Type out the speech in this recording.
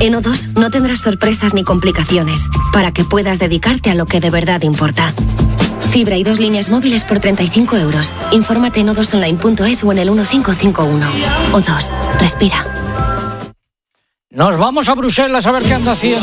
En O2 no tendrás sorpresas ni complicaciones, para que puedas dedicarte a lo que de verdad importa. Fibra y 2 líneas móviles por 35 euros. Infórmate en o2online.es o en el 1551. O2. Respira. Nos vamos a Bruselas a ver qué anda haciendo